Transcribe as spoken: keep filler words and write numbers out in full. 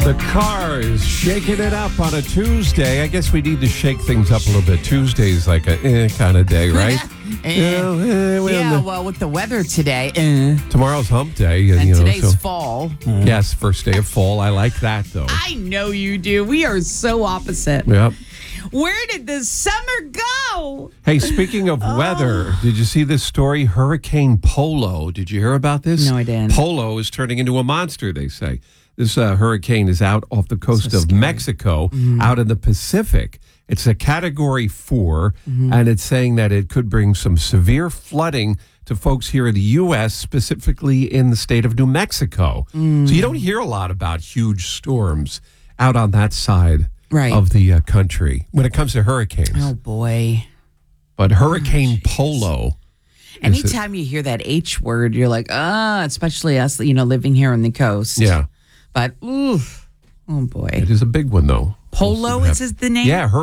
The Cars shaking it up on a Tuesday. I guess we need to shake things up a little bit. Tuesday's like a eh, kind of day, right? Eh. You know, eh, we're in Yeah, the- well, with the weather today, eh. tomorrow's hump day. and you know, today's so- fall. Yes, first day of fall. I like that, though. I know you do. We are so opposite. Yep. Where did the summer go? Hey, speaking of weather, did you see this story? Hurricane Polo. Did you hear about this? No, I didn't. Polo is turning into a monster, they say. This uh, hurricane is out off the coast So of scary. Mexico, out in the Pacific. It's a category four, and it's saying that it could bring some severe flooding to folks here in the U S, specifically in the state of New Mexico. So you don't hear a lot about huge storms out on that side Right. of the uh, country when it comes to hurricanes. Oh, boy. But Hurricane Polo. Anytime you hear that H word, you're like, ah, especially us, you know, living here on the coast. Yeah. But, ooh, oh, boy. It is a big one, though. Polo is his, the name? Yeah,